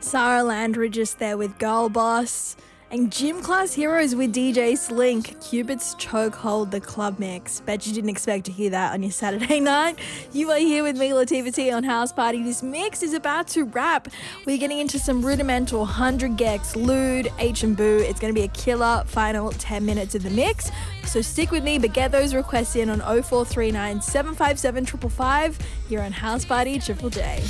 Sarah Landridge there with Girl Boss. And Gym Class Heroes with DJ Slink. Cupid's Chokehold, the club mix. Bet you didn't expect to hear that on your Saturday night. You are here with me, Latifah T, on House Party. This mix is about to wrap. We're getting into some rudimental 100 gex, Lude, H and Boo. It's going to be a killer final 10 minutes of the mix. So stick with me, but get those requests in on 0439 757 555 here on House Party Triple J.